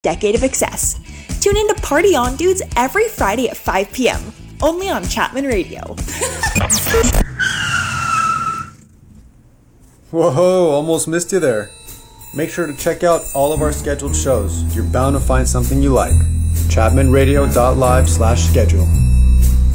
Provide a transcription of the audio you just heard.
decade of excess. Tune in to Party On Dudes every Friday at 5 p.m. only on Chapman Radio. Whoa, almost missed you there. Make sure to check out all of our scheduled shows. You're bound to find something you like. ChapmanRadio.live/schedule.